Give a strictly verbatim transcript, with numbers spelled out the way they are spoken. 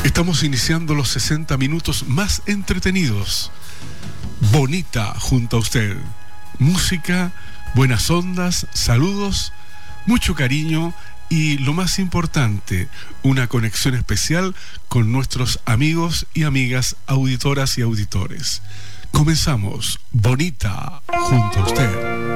Estamos iniciando los sesenta minutos más entretenidos. Bonita junto a usted. Música, buenas ondas, saludos, mucho cariño y lo más importante, una conexión especial con nuestros amigos y amigas auditoras y auditores. Comenzamos. Bonita junto a usted.